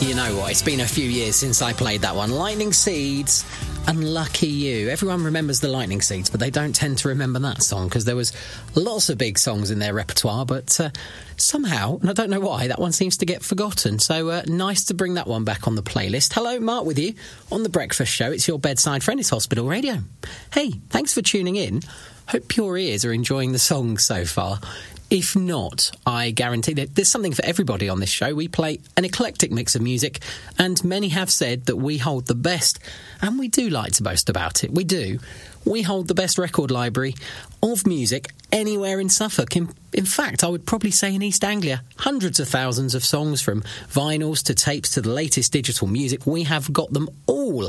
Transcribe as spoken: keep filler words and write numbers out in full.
You know what, it's been a few years since I played that one. Lightning Seeds and Lucky You. Everyone remembers the Lightning Seeds, but they don't tend to remember that song because there was lots of big songs in their repertoire, but uh, somehow, and I don't know why, that one seems to get forgotten. So uh, nice to bring that one back on the playlist. Hello, Mark with you on The Breakfast Show. It's your bedside friend. It's Hospital Radio. Hey, thanks for tuning in. Hope your ears are enjoying the songs so far. If not, I guarantee that there's something for everybody on this show. We play an eclectic mix of music, and many have said that we hold the best, and we do like to boast about it. We do. We hold the best record library of music anywhere in Suffolk. In, in fact, I would probably say in East Anglia. Hundreds of thousands of songs, from vinyls to tapes to the latest digital music. We have got them all